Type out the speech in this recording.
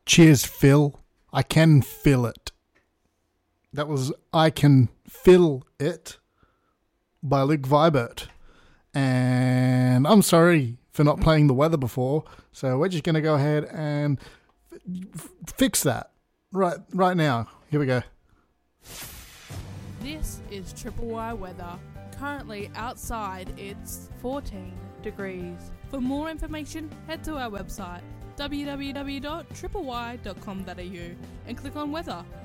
Cheers, Phil. I Can Feel It. That was I Can Feel It by Luke Vibert. And I'm sorry for not playing the weather before, so we're just going to go ahead and fix that right now. Here we go. This is Triple Y weather. Currently outside it's 14 degrees. For more information, head to our website www.tripley.com.au and click on weather.